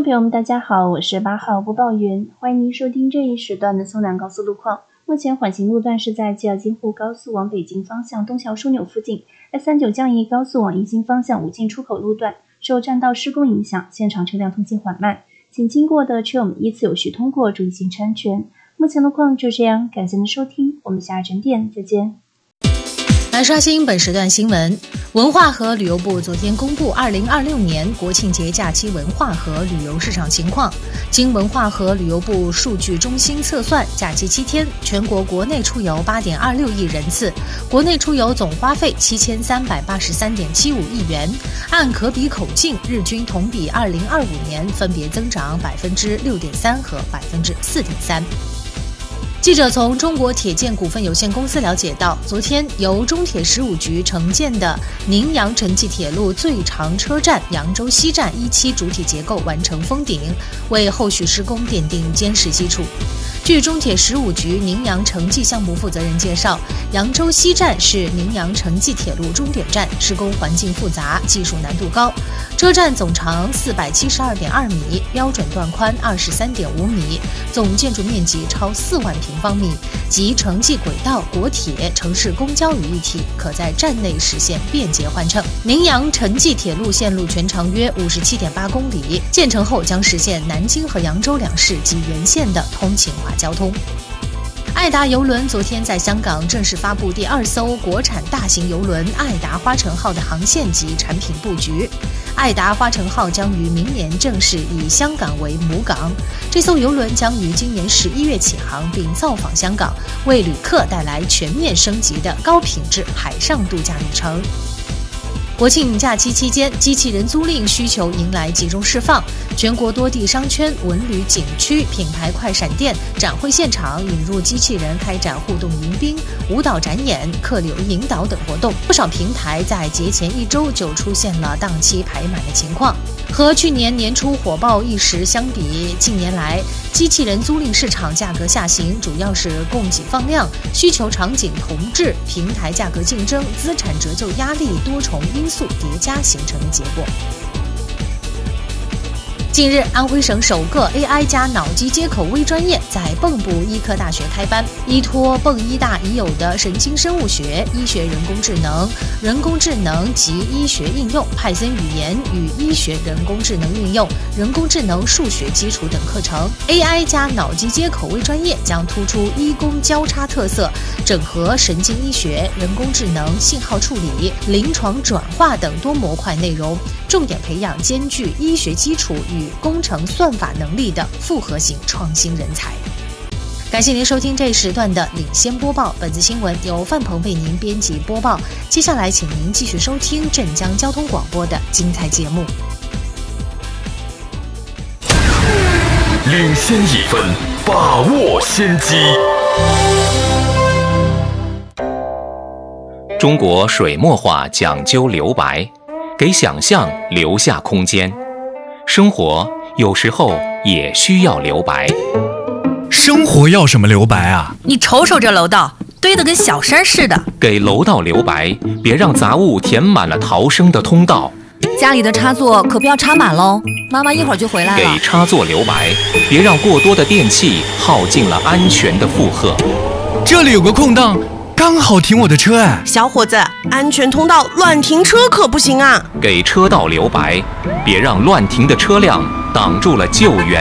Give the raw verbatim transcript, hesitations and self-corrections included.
朋友们，大家好，我是八号播报员，欢迎您收听这一时段的松南高速路况。目前缓行路段是在吉尔金沪高速往北京方向东桥枢纽附近 ，S 三十九 江宜高速往宜兴方向武进出口路段，受占道施工影响，现场车辆通行缓慢，请经过的车友们依次有序通过，注意行车安全。目前路况就这样，感谢您的收听，我们下整点再见。 来刷新本时段新闻。文化和旅游部昨天公布二零二六年国庆节假期文化和旅游市场情况。经文化和旅游部数据中心测算，假期七天，全国国内出游 八点二六亿人次，国内出游总花费七千三百八十三点七五亿元，按可比口径，日均同比二零二五年分别增长 百分之六点三 和 百分之四点三。记者从中国铁建股份有限公司了解到，昨天由中铁十五局承建的宁阳城际铁路最长车站扬州西站一期主体结构完成封顶，为后续施工奠定坚实基础。据中铁十五局宁阳城际项目负责人介绍，扬州西站是宁阳城际铁路终点站，施工环境复杂，技术难度高。车站总长四百七十二点二米，标准段宽二十三点五米，总建筑面积超四万平方米，集城际轨道、国铁、城市公交于一体，可在站内实现便捷换乘。宁阳城际铁路线路全长约五十七点八公里，建成后将实现南京和扬州两市及沿线的通勤化交通。爱达邮轮昨天在香港正式发布第二艘国产大型邮轮爱达花城号的航线及产品布局。爱达花城号将于明年正式以香港为母港，这艘邮轮将于今年十一月起航并造访香港，为旅客带来全面升级的高品质海上度假旅程。国庆假期期间，机器人租赁需求迎来集中释放，全国多地商圈、文旅景区、品牌快闪店、展会现场引入机器人开展互动迎宾、舞蹈展演、客流引导等活动。不少平台在节前一周就出现了档期排满的情况。和去年年初火爆一时相比，近年来机器人租赁市场价格下行，主要是供给放量、需求场景同质、平台价格竞争、资产折旧压力多重因素叠加形成的结果。近日，安徽省首个 A I 加脑机接口微专业在蚌埠医科大学开班，依托蚌医大已有的神经生物学、医学人工智能、人工智能及医学应用、派森语言与医学人工智能运用、人工智能数学基础等课程。A I 加脑机接口微专业将突出医工交叉特色，整合神经医学、人工智能、信号处理、临床转化等多模块内容，重点培养兼具医学基础与工程算法能力的复合型创新人才。感谢您收听这一时段的领先播报，本次新闻由范鹏为您编辑播报。接下来请您继续收听镇江交通广播的精彩节目。 领先一分，把握先机。中国水墨画讲究留白，给想象留下空间。生活有时候也需要留白。 生活要什么留白啊？ 你瞅瞅这楼道，堆得跟小山似的。 给楼道留白，别让杂物填满了逃生的通道。 家里的插座可不要插满喽，妈妈一会儿就回来了。 给插座留白，别让过多的电器耗尽了安全的负荷。 这里有个空档，刚好停我的车哎。 小伙子，安全通道乱停车可不行啊。 给车道留白，别让乱停的车辆挡住了救援